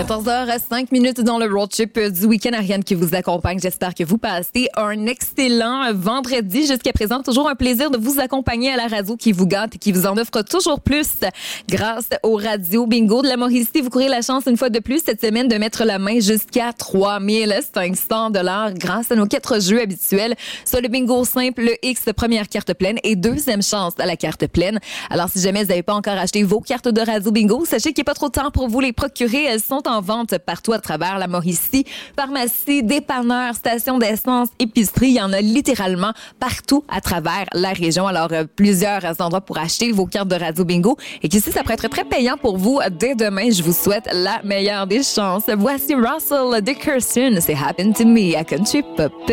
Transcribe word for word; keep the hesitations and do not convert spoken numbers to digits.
quatorze heures cinq minutes dans le road trip du week-end. Ariane qui vous accompagne. J'espère que vous passez un excellent vendredi. Jusqu'à présent, toujours un plaisir de vous accompagner à la radio qui vous gâte et qui vous en offre toujours plus grâce au Radio Bingo de la Mauricie. Vous courez la chance une fois de plus cette semaine de mettre la main jusqu'à trois mille cinq cents dollars grâce à nos quatre jeux habituels. Soit le bingo simple, le X, première carte pleine et deuxième chance à la carte pleine. Alors, si jamais vous n'avez pas encore acheté vos cartes de Radio Bingo, sachez qu'il n'est pas trop tard pour vous les procurer. Elles sont en vente partout à travers la Mauricie. Pharmacie, dépanneurs, stations d'essence, épicerie. Il y en a littéralement partout à travers la région. Alors, euh, plusieurs endroits pour acheter vos cartes de Radio Bingo. Et qu'ici, ça pourrait être très payant pour vous dès demain. Je vous souhaite la meilleure des chances. Voici Russell Dickerson. C'est Happen to Me à Country Pop.